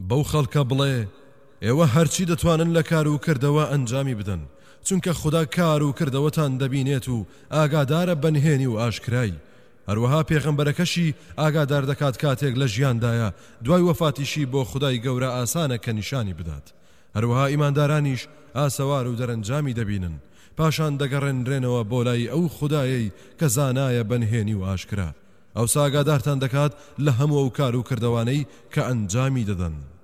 بەو خەڵکە بڵێ ئێوە هەرچی دەتوانن لە کار و کردەوە ئەنجامی بدەن چونکە خوددا کار و کردەوەتان دەبینێت و ئاگادارە بەنهێنی و ئاشکرای هەروەها پێغەمبەرەکەشی ئاگادار دەکات کاتێک لە ژیاندایە دوای وەفاتیشی بۆ خودای گەورە ئاسانە کە نیشانی بدات هەروەها ئیماندارانیش ئاسەوار و دەرەنجامی دەبینن پاشان دەگەڕێنرێنەوە بۆ لای ئەو خودایەی کە زانایە بەنهێنی و ئاشکرا ئەو ساگادارتان دەکات لە هەموو ئەو کار و کردەوانەی کە ئەنجامی دەدەن